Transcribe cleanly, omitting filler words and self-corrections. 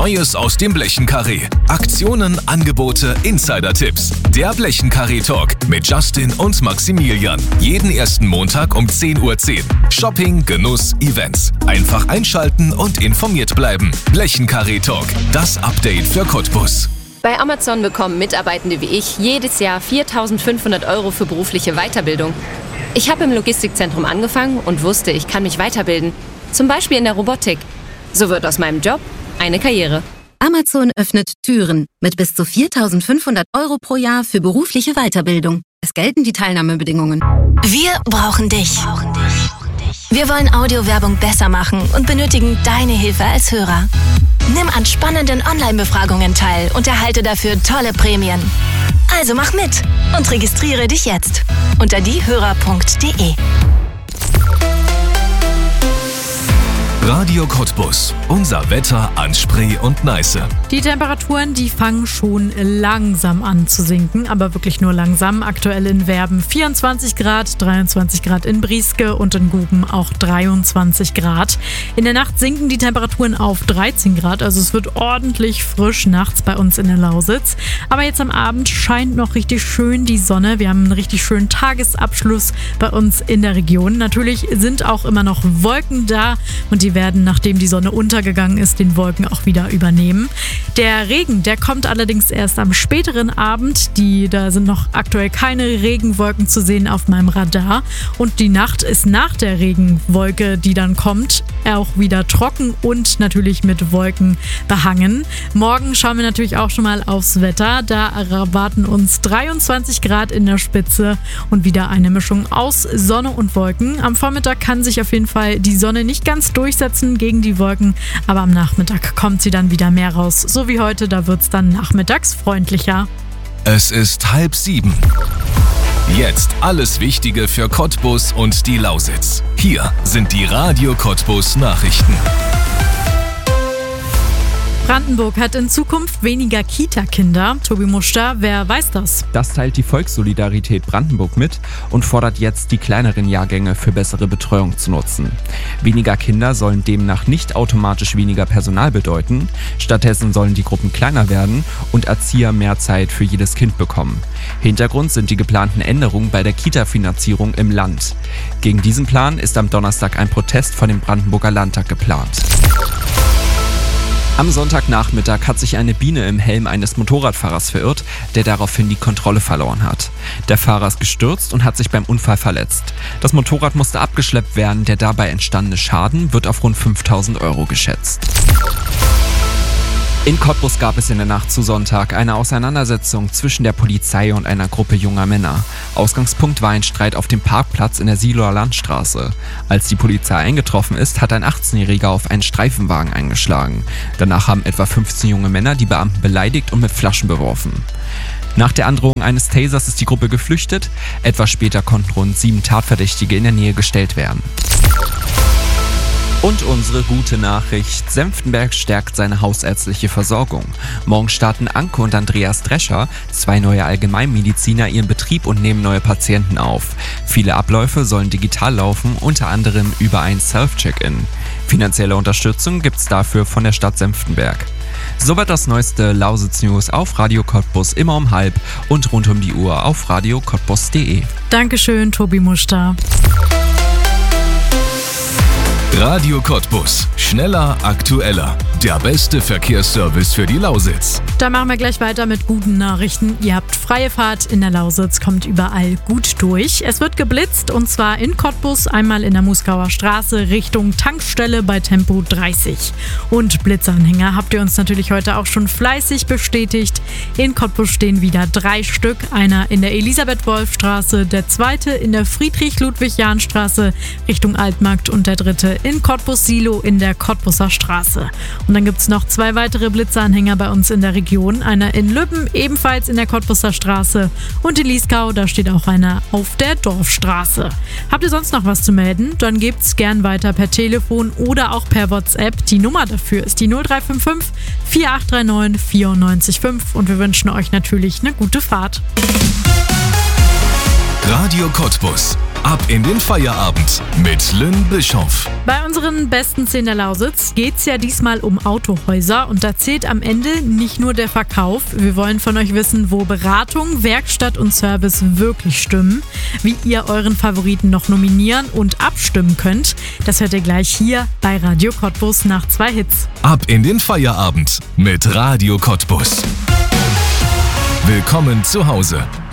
Neues aus dem Blechenkarree. Aktionen, Angebote, Insider-Tipps. Der Blechenkarree-Talk mit Justin und Maximilian. Jeden ersten Montag um 10:10 Uhr. Shopping, Genuss, Events. Einfach einschalten und informiert bleiben. Blechenkarree-Talk, das Update für Cottbus. Bei Amazon bekommen Mitarbeitende wie ich jedes Jahr 4.500 € für berufliche Weiterbildung. Ich habe im Logistikzentrum angefangen und wusste, ich kann mich weiterbilden. Zum Beispiel in der Robotik. So wird aus meinem Job eine Karriere. Amazon öffnet Türen mit bis zu 4.500 € pro Jahr für berufliche Weiterbildung. Es gelten die Teilnahmebedingungen. Wir brauchen dich. Wir wollen Audiowerbung besser machen und benötigen deine Hilfe als Hörer. Nimm an spannenden Online-Befragungen teil und erhalte dafür tolle Prämien. Also mach mit und registriere dich jetzt unter diehörer.de. Radio Cottbus. Unser Wetter an Spree und Neiße. Die Temperaturen, die fangen schon langsam an zu sinken, aber wirklich nur langsam. Aktuell in Werben 24 Grad, 23 Grad in Brieske und in Guben auch 23 Grad. In der Nacht sinken die Temperaturen auf 13 Grad, also es wird ordentlich frisch nachts bei uns in der Lausitz. Aber jetzt am Abend scheint noch richtig schön die Sonne. Wir haben einen richtig schönen Tagesabschluss bei uns in der Region. Natürlich sind auch immer noch Wolken da und die werden, nachdem die Sonne untergegangen ist, den Wolken auch wieder übernehmen. Der Regen, der kommt allerdings erst am späteren Abend. Da sind noch aktuell keine Regenwolken zu sehen auf meinem Radar. Und die Nacht ist nach der Regenwolke, die dann kommt, auch wieder trocken und natürlich mit Wolken behangen. Morgen schauen wir natürlich auch schon mal aufs Wetter. Da erwarten uns 23 Grad in der Spitze und wieder eine Mischung aus Sonne und Wolken. Am Vormittag kann sich auf jeden Fall die Sonne nicht ganz durchsetzen gegen die Wolken, aber am Nachmittag kommt sie dann wieder mehr raus. So wie heute, da wird es dann nachmittags freundlicher. Es ist 6:30. Jetzt alles Wichtige für Cottbus und die Lausitz. Hier sind die Radio Cottbus Nachrichten. Brandenburg hat in Zukunft weniger Kita-Kinder. Tobi Muster, wer weiß das? Das teilt die Volkssolidarität Brandenburg mit und fordert jetzt, die kleineren Jahrgänge für bessere Betreuung zu nutzen. Weniger Kinder sollen demnach nicht automatisch weniger Personal bedeuten. Stattdessen sollen die Gruppen kleiner werden und Erzieher mehr Zeit für jedes Kind bekommen. Hintergrund sind die geplanten Änderungen bei der Kita-Finanzierung im Land. Gegen diesen Plan ist am Donnerstag ein Protest vor dem Brandenburger Landtag geplant. Am Sonntagnachmittag hat sich eine Biene im Helm eines Motorradfahrers verirrt, der daraufhin die Kontrolle verloren hat. Der Fahrer ist gestürzt und hat sich beim Unfall verletzt. Das Motorrad musste abgeschleppt werden, der dabei entstandene Schaden wird auf rund 5.000 € geschätzt. In Cottbus gab es in der Nacht zu Sonntag eine Auseinandersetzung zwischen der Polizei und einer Gruppe junger Männer. Ausgangspunkt war ein Streit auf dem Parkplatz in der Siloer Landstraße. Als die Polizei eingetroffen ist, hat ein 18-Jähriger auf einen Streifenwagen eingeschlagen. Danach haben etwa 15 junge Männer die Beamten beleidigt und mit Flaschen beworfen. Nach der Androhung eines Tasers ist die Gruppe geflüchtet. Etwas später konnten rund 7 Tatverdächtige in der Nähe gestellt werden. Und unsere gute Nachricht: Senftenberg stärkt seine hausärztliche Versorgung. Morgen starten Anke und Andreas Drescher, 2 neue Allgemeinmediziner, ihren Betrieb und nehmen neue Patienten auf. Viele Abläufe sollen digital laufen, unter anderem über ein Self-Check-In. Finanzielle Unterstützung gibt's dafür von der Stadt Senftenberg. Soweit das neueste Lausitz-News auf Radio Cottbus immer um 12:30 und rund um die Uhr auf radiocottbus.de. Dankeschön, Tobi Muster. Radio Cottbus. Schneller, aktueller. Der beste Verkehrsservice für die Lausitz. Da machen wir gleich weiter mit guten Nachrichten. Ihr habt freie Fahrt in der Lausitz, kommt überall gut durch. Es wird geblitzt und zwar in Cottbus, einmal in der Muskauer Straße Richtung Tankstelle bei Tempo 30. Und Blitzanhänger habt ihr uns natürlich heute auch schon fleißig bestätigt. In Cottbus stehen wieder 3 Stück. Einer in der Elisabeth-Wolf-Straße, der zweite in der Friedrich-Ludwig-Jahn-Straße Richtung Altmarkt und der dritte in Cottbus-Silo in der Cottbuser Straße. Und dann gibt es noch 2 weitere Blitzeranhänger bei uns in der Region. Einer in Lübben, ebenfalls in der Cottbuser Straße. Und in Lieskau, da steht auch einer auf der Dorfstraße. Habt ihr sonst noch was zu melden? Dann gebt's gern weiter per Telefon oder auch per WhatsApp. Die Nummer dafür ist die 0355 4839 945 und wir wünschen euch natürlich eine gute Fahrt. Radio Cottbus. Ab in den Feierabend mit Lynn Bischoff. Bei unseren besten 10 der Lausitz geht's ja diesmal um Autohäuser und da zählt am Ende nicht nur der Verkauf. Wir wollen von euch wissen, wo Beratung, Werkstatt und Service wirklich stimmen, wie ihr euren Favoriten noch nominieren und abstimmen könnt. Das hört ihr gleich hier bei Radio Cottbus nach 2 Hits. Ab in den Feierabend mit Radio Cottbus. Willkommen zu Hause.